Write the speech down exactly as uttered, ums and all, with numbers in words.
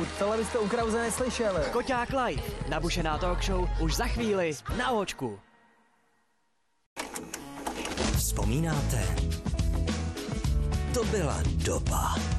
Out, tohle byste u Krause neslyšeli. Koťák live, nabušená talk show už za chvíli na Očku. Vzpomínáte? To byla doba.